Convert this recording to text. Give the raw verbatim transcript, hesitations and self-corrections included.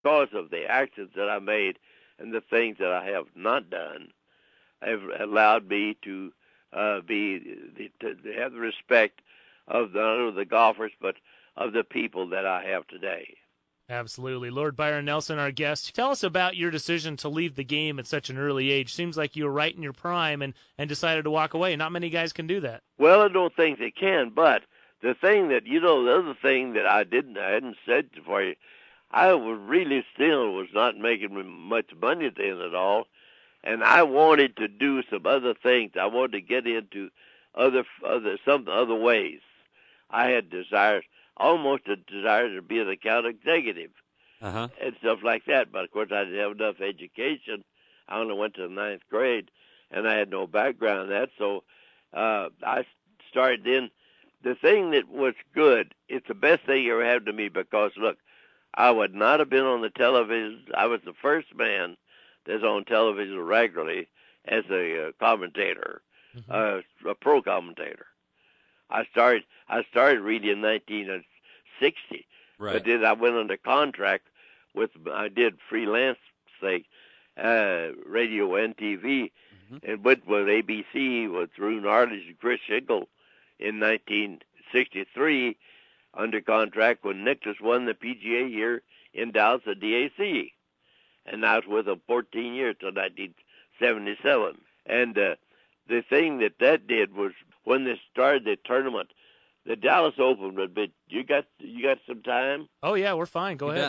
because of the actions that I made and the things that I have not done, have allowed me to uh, be to, to have the respect of not only the golfers but of the people that I have today. Absolutely. Lord Byron Nelson, our guest. Tell us about your decision to leave the game at such an early age. Seems like you were right in your prime and, and decided to walk away. Not many guys can do that. Well, I don't think they can, but the thing that, you know, the other thing that I didn't, I hadn't said for you, I was really still was not making much money then at all, and I wanted to do some other things. I wanted to get into other, other, some other ways. I had desires, almost a desire to be an account executive Uh-huh. and stuff like that. But of course, I didn't have enough education. I only went to the ninth grade, and I had no background in that. So uh, I started in. The thing that was good, it's the best thing ever happened to me because, look, I would not have been on the television. I was the first man that's on television regularly as a uh, commentator, Mm-hmm. uh, a pro commentator. I started. I started really in nineteen sixty, Right. but then I went under contract with. I did freelance thing, uh, radio and T V, Mm-hmm. and went with A B C with Rune Arledge and Chris Schenkel in nineteen sixty-three under contract when Nicklaus won the P G A here in Dallas at D A C, and I was with them fourteen years till nineteen seventy-seven. And uh, the thing that that did was when they started the tournament, the Dallas Open would be. You got you got some time? Oh, yeah, we're fine. Go You ahead. bet.